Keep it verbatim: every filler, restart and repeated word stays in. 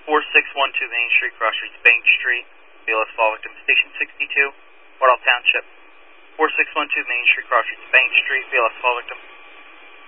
four six one two Main Street, Crossroads Bank Street, B L S fall victim, Station sixty-two, Wardell Township. four six one two Main Street, Crossroads Bank Street, B L S fall victim.